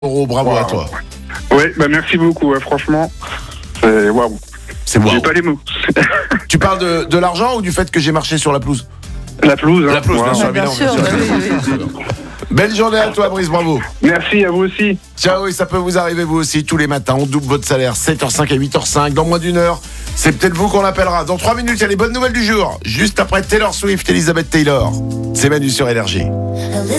Bravo Wow. à toi. Ouais, bah merci beaucoup, franchement. C'est waouh. C'est waouh. J'ai pas les mots. Tu parles de l'argent ou du fait que j'ai marché sur la pelouse? La pelouse, hein. La pelouse, bien Wow. sûr, Bien évidemment. sûr, bien sûr. oui. Belle journée à toi, Brice, bravo. Merci à vous aussi. Ciao, et ça peut vous arriver vous aussi tous les matins. On double votre salaire, 7h05 à 8h05. Dans moins d'une heure, c'est peut-être vous qu'on appellera. Dans 3 minutes, il y a les bonnes nouvelles du jour. Juste après Taylor Swift, Elizabeth Taylor. C'est Manu sur Énergie.